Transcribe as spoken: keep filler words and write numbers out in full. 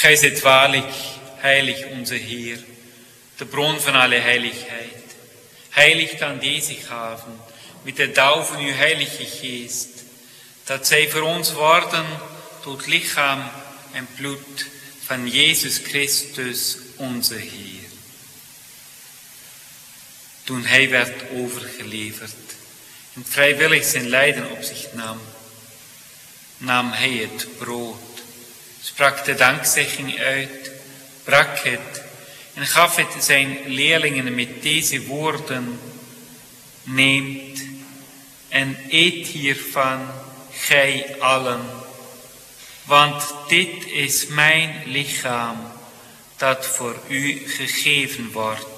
Gij zijt waarlijk heilig onze Heer, de bron van alle heiligheid. Heiligt aan deze gaven, met de dauw van uw heilige geest, dat zij voor ons worden tot lichaam en bloed van Jezus Christus onze Heer. Toen hij werd overgeleverd en vrijwillig zijn lijden op zich nam, nam hij het brood, sprak de dankzegging uit, brak het en gaf het zijn leerlingen met deze woorden: neemt en eet hiervan, gij allen, want dit is mijn lichaam dat voor u gegeven wordt.